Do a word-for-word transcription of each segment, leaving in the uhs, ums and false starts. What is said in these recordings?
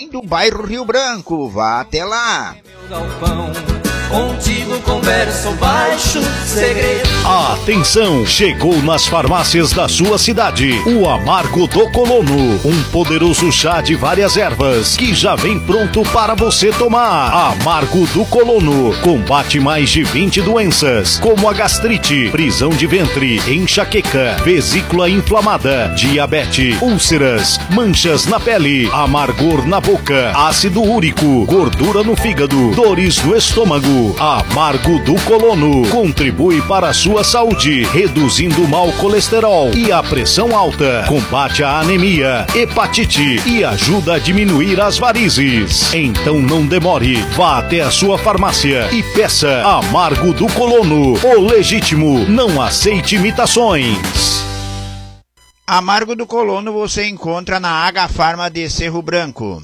Shopping do bairro Rio Branco. Vá até lá. Contigo converso baixo segredo. Atenção, chegou nas farmácias da sua cidade o Amargo do Colono, um poderoso chá de várias ervas que já vem pronto para você tomar. Amargo do Colono combate mais de vinte doenças, como a gastrite, prisão de ventre, enxaqueca, vesícula inflamada, diabetes, úlceras, manchas na pele, amargor na boca, ácido úrico, gordura no fígado, dores no estômago. Amargo do Colono contribui para a sua saúde, reduzindo o mau colesterol e a pressão alta, combate a anemia, hepatite e ajuda a diminuir as varizes. Então não demore, vá até a sua farmácia e peça Amargo do Colono, o legítimo, não aceite imitações. Amargo do Colono você encontra na H Farma de Cerro Branco.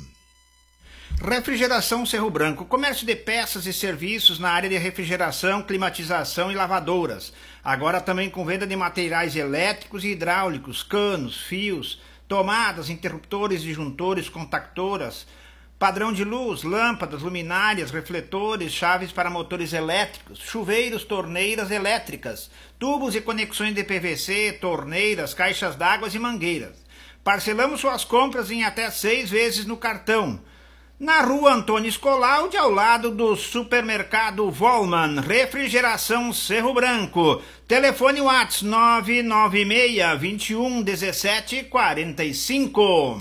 Refrigeração Cerro Branco, comércio de peças e serviços na área de refrigeração, climatização e lavadouras. Agora também com venda de materiais elétricos e hidráulicos, canos, fios, tomadas, interruptores, disjuntores, contactoras, padrão de luz, lâmpadas, luminárias, refletores, chaves para motores elétricos, chuveiros, torneiras elétricas, tubos e conexões de P V C, torneiras, caixas d'água e mangueiras. Parcelamos suas compras em até seis vezes no cartão. Na rua Antônio Escolaldi, ao lado do supermercado Volman, Refrigeração Cerro Branco. Telefone WhatsApp nove nove seis, dois um, um sete quatro cinco.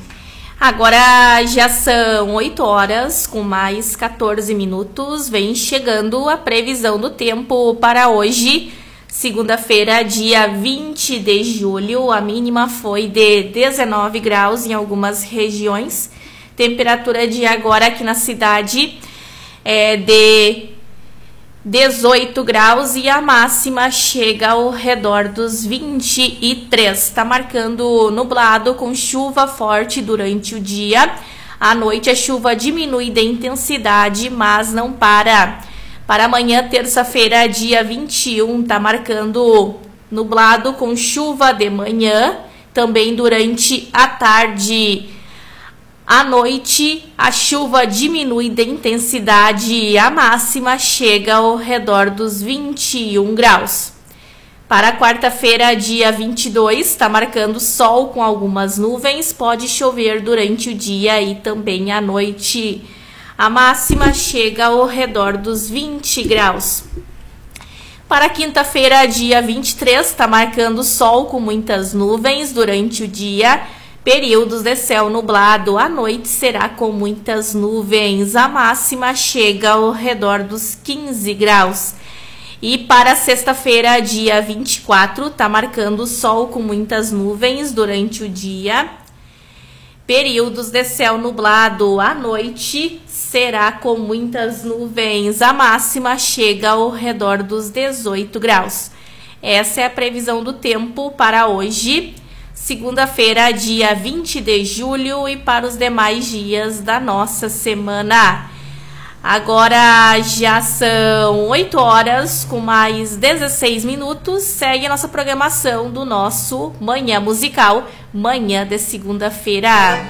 Agora já são oito horas com mais quatorze minutos. Vem chegando a previsão do tempo para hoje, segunda-feira, dia vinte de julho. A mínima foi de dezenove graus em algumas regiões. Temperatura de agora aqui na cidade é de dezoito graus e a máxima chega ao redor dos vinte e três. Está marcando nublado com chuva forte durante o dia. À noite a chuva diminui de intensidade, mas não para. Para amanhã, terça-feira, dia vinte e um, está marcando nublado com chuva de manhã, também durante a tarde. À noite, a chuva diminui de intensidade e a máxima chega ao redor dos vinte e um graus. Para quarta-feira, dia vinte e dois, está marcando sol com algumas nuvens, pode chover durante o dia e também à noite. A máxima chega ao redor dos vinte graus. Para quinta-feira, dia vinte e três, está marcando sol com muitas nuvens durante o dia. Períodos de céu nublado, à noite será com muitas nuvens, a máxima chega ao redor dos quinze graus. E para sexta-feira, dia vinte e quatro, está marcando sol com muitas nuvens durante o dia. Períodos de céu nublado, à noite será com muitas nuvens, a máxima chega ao redor dos dezoito graus. Essa é a previsão do tempo para hoje, segunda-feira, dia vinte de julho, e para os demais dias da nossa semana. Agora já são oito horas com mais dezesseis minutos. Segue a nossa programação do nosso Manhã Musical, manhã de segunda-feira.